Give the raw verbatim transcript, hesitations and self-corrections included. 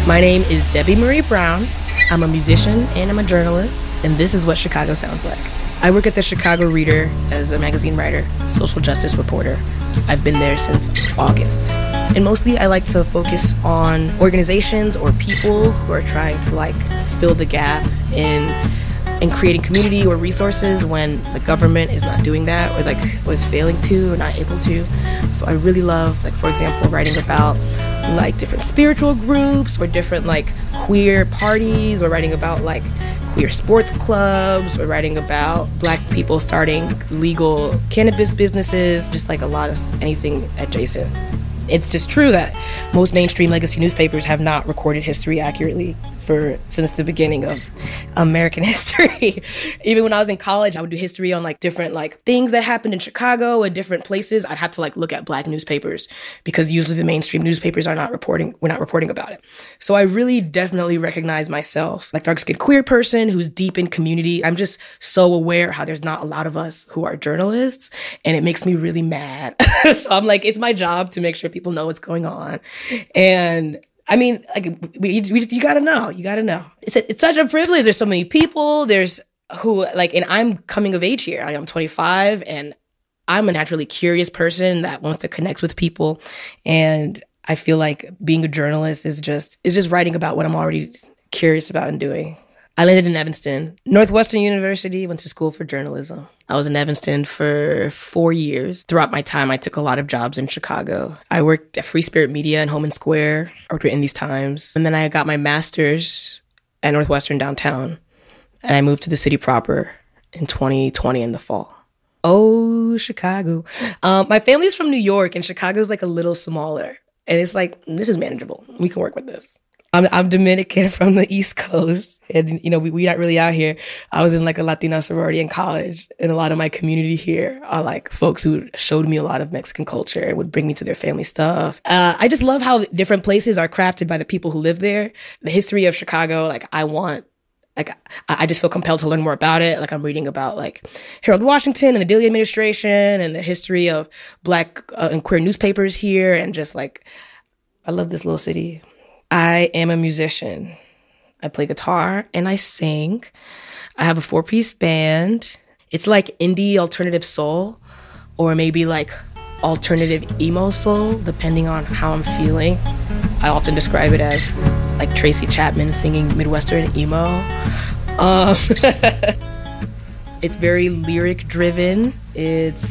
My name is Debbie Marie Brown. I'm a musician and I'm a journalist, and this is what Chicago sounds like. I work at the Chicago Reader as a magazine writer, social justice reporter. I've been there since August. And mostly I like to focus on organizations or people who are trying to like fill the gap in in creating community or resources when the government is not doing that or like was failing to or not able to. So I really love, like, for example, writing about like different spiritual groups or different like queer parties, or writing about like queer sports clubs, or writing about Black people starting legal cannabis businesses, just like a lot of anything adjacent. It's just true that most mainstream legacy newspapers have not recorded history accurately for since the beginning of American history. Even when I was in college, I would do history on like different like things that happened in Chicago and different places. I'd have to like look at Black newspapers because usually the mainstream newspapers are not reporting, we're not reporting about it. So I really definitely recognize myself like dark-skinned queer person who's deep in community. I'm just so aware how there's not a lot of us who are journalists, and it makes me really mad. So I'm like, it's my job to make sure people know what's going on. And I mean, like, we, we, you gotta know, you gotta know. It's a, it's such a privilege. There's so many people. There's who, like, and I'm coming of age here. I'm twenty-five, and I'm a naturally curious person that wants to connect with people. And I feel like being a journalist is just, is just writing about what I'm already curious about and doing. I landed in Evanston, Northwestern University, went to school for journalism. I was in Evanston for four years. Throughout my time, I took a lot of jobs in Chicago. I worked at Free Spirit Media in Holman Square. I worked in these times. And then I got my master's at Northwestern downtown. And I moved to the city proper in twenty twenty in the fall. Oh, Chicago. Um, my family's from New York, and Chicago's like a little smaller. And it's like, this is manageable. We can work with this. I'm, I'm Dominican from the East Coast, and, you know, we, we're not really out here. I was in like a Latina sorority in college, and a lot of my community here are like folks who showed me a lot of Mexican culture and would bring me to their family stuff. Uh, I just love how different places are crafted by the people who live there. The history of Chicago, like I want, like I, I just feel compelled to learn more about it. Like I'm reading about like Harold Washington and the Dilley administration and the history of Black uh, and queer newspapers here, and just like, I love this little city. I am a musician. I play guitar and I sing. I have a four-piece band. It's like indie alternative soul, or maybe like alternative emo soul, depending on how I'm feeling. I often describe it as like Tracy Chapman singing Midwestern emo. Um, it's very lyric driven. It's